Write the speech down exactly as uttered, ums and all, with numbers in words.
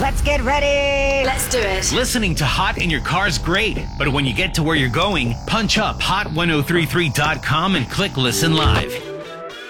Let's get ready. Let's do it. Listening to Hot in your car's great, but when you get to where you're going, punch up hot ten thirty-three dot com and click Listen Live.